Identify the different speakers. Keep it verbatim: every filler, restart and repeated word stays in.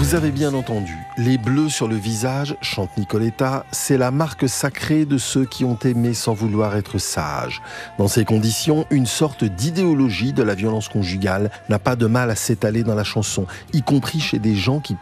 Speaker 1: Vous avez bien entendu, les bleus sur le visage, chante Nicoletta, c'est la marque sacrée de ceux qui ont aimé sans vouloir être sages. Dans ces conditions, une sorte d'idéologie de la violence conjugale n'a pas de mal à s'étaler dans la chanson, y compris chez des gens qui